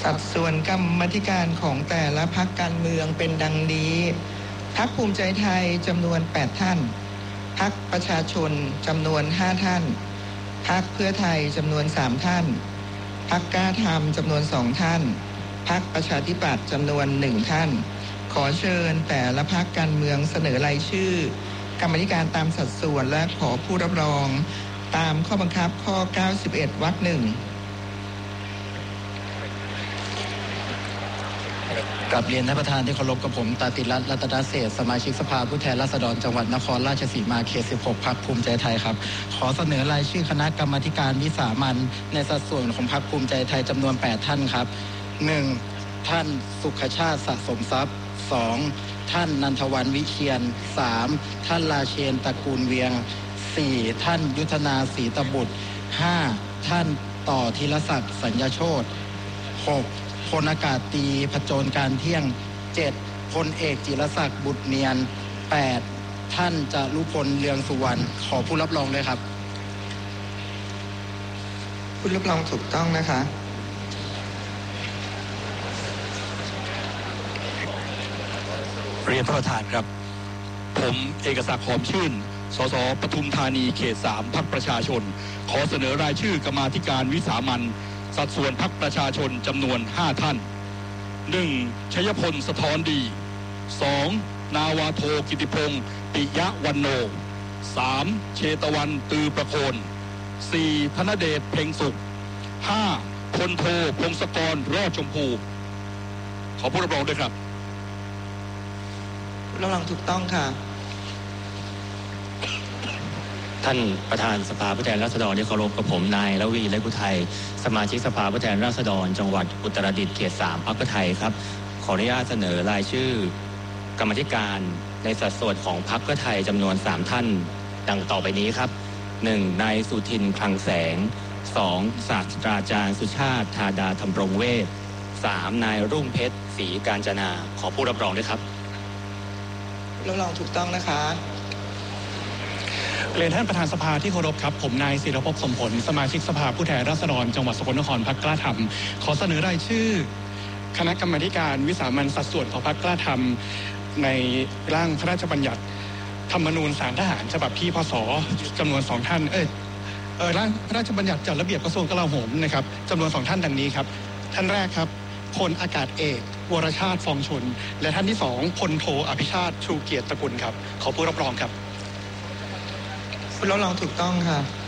สัดส่วนกรรมาธิการของแต่ละพรรคการเมืองเป็นดังนี้พรรคภูมิใจไทยจำนวน8ท่านพรรคประชาชนจำนวน5ท่านพรรคเพื่อไทยจำนวน3ท่านพรรคกล้าธรรมจำนวน2ท่านพรรคประชาธิปัตย์จำนวน1ท่านขอเชิญแต่ละพรรคการเมืองเสนอรายชื่อกรรมาธิการตามสัดส่วนและขอผู้รับรองตามข้อบังคับข้อ91วรรค 1 กราบเรียนท่านประธานที่เคารพกับผมตาติรัตน์รัตนเศรษฐ์สมาชิกสภาผู้แทนราษฎรจังหวัดนครราชสีมาเขต16พรรคภูมิใจไทยครับขอเสนอรายชื่อคณะกรรมาการวิสามัญในสัดส่วนของพรรคภูมิใจไทยจำนวน8ท่านครับ 1. ท่านสุขชาติสะสมทรัพย์ 2. ท่านนันทวรรณวิเชียร 3. ท่านราเชนตระกูลเวียง 4. ท่านยุทธนาศรีตบุตร 5. ท่านต่อธีรศักดิ์สัญญาโชติ 6. พลอากาศตรีผจญการเที่ยง 7. พลเอกจิรศักดิ์บุตรเนียน 8. ท่านจารุพลเรืองสุวรรณขอผู้รับรองด้วยครับผู้รับรองถูกต้องนะคะเรียนท่านประธานครับผมเอกศักดิ์หอมชื่นสสปทุมธานีเขต3พรรคประชาชนขอเสนอรายชื่อกรรมาธิการวิสามัญสัดส่วนพรรคประชาชนจำนวน5ท่าน 1. ชัยพลสะท้อนดี 2. นาวาโทกิติพงศ์ปิยะวันโน 3. เชตวันตือประโคน 4. ธนเดชเพ็งสุข 5. พลโทพงศกรรอดชมพูขอผู้รับรองด้วยครับรับรองถูกต้องค่ะท่านประธานสภาผู้แทนราษฎรที่เคารพกับผมนายระวีเล็กอุทัยสมาชิกสภาผู้แทนราษฎรจังหวัดอุตรดิตถ์เขต3พรรคเพื่อไทยครับขออนุญาตเสนอรายชื่อกรรมาธิการในสัดส่วนของพรรคเพื่อไทยจำนวน3ท่านดังต่อไปนี้ครับ 1. นายสุทินคลังแสง 2. ศาสตราจารย์สุชาติธาดาธำรงเวช 3. นายรุ่งเพชรศรีกาญจนาขอผู้รับรองด้วยครับรับรองถูกต้องนะคะเรียนท่านประธานสภาที่เคารพครับผมนายศิรภพสมผลสมาชิกสภาผู้แทนราษฎรจังหวัดสกลนครพรรคกล้าธรรมขอเสนอรายชื่อคณะกรรมาการวิสามัญสัดส่วนของพรรคกล้าธรรมในร่างพระราชบัญญัติธรรมนูญศาลทหารฉบับที่พศจำนวน2ท่านร่างพระราชบัญญัติจัดระเบียบกระทรวงกลาโหมนะครับจำนวน2ท่านดังนี้ครับท่านแรกครับพลอากาศเอกวรชาติฟองชุนและท่านที่2พลโทอภิชาติชูเกียรติตระกูลครับขอผู้รับรองครับผู้รับรองถูกต้องค่ะ